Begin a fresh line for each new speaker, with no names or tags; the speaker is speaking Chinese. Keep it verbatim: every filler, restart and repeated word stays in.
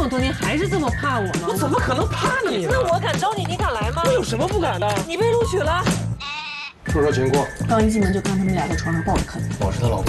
么多年还是这么怕我吗？
我怎么可能怕你呢？
那我敢招你，你敢来吗？
我有什么不敢的？
你被录取了。
说说情况。
刚一进门就看他们俩在床上抱着看。
我是他老婆。